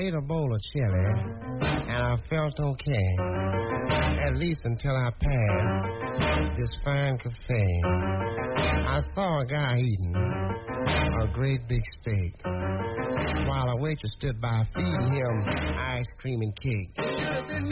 ate a bowl of chili, and I felt okay, at least until I passed this fine cafe. I saw a guy eating a great big steak, while a waitress stood by feeding him ice cream and cake.